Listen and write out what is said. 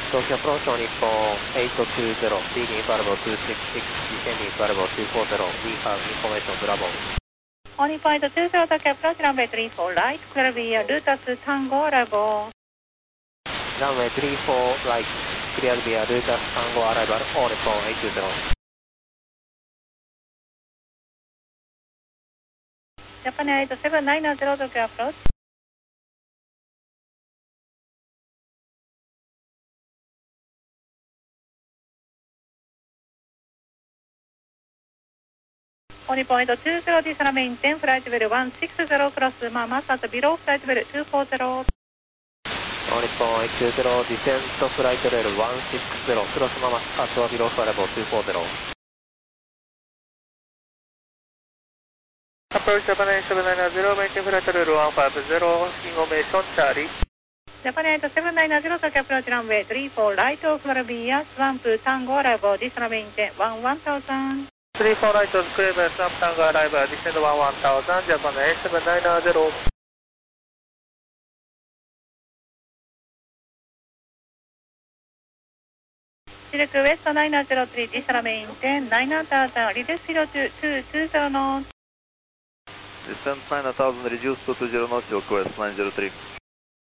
Tokyo approach on Nippon 820, speeding variable 266, descending variable 240, we have information Bravo. On Nippon 820, Tokyo approach runway 34 right, clear via Lutas Tango arrival. Runway 34 right, clear via Lutas Tango arrival, on Nippon 820. Japan Air 790 Tokyo approach. On Nippon 820, descend maintain flight level 160, cross Mamas at below flight level 240. On Nippon 820, descend to flight level 160, cross Mamas at below variable 240. Approach Japan Air 790, maintain flight level 150, information Charlie. Japan Air 790 Tokyo approach runway 34 right, clear via Swamp Tango arrival, descend maintain 1000. 34 right, clear via Swamp Tango arrival, descend 1000, Japan Air 790. Select West 903, descend maintain 9000, reduce 0220 knots. Descent 9000, reduce to 20 knots, West 903.